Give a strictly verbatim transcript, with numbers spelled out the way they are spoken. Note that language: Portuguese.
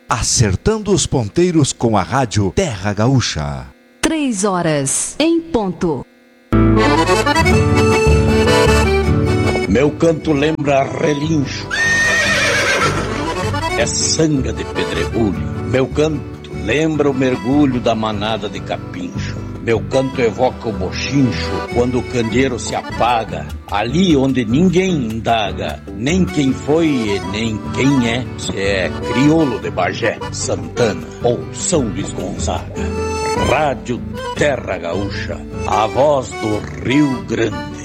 acertando os ponteiros com a rádio Terra Gaúcha. Três horas em ponto. Meu canto lembra relincho, é sanga de pedregulho. Meu canto lembra o mergulho da manada de capincho. Meu canto evoca o bochincho quando o candeeiro se apaga, ali onde ninguém indaga, nem quem foi e nem quem é, se é crioulo de Bagé, Santana ou São Luís Gonzaga. Rádio Terra Gaúcha, a voz do Rio Grande.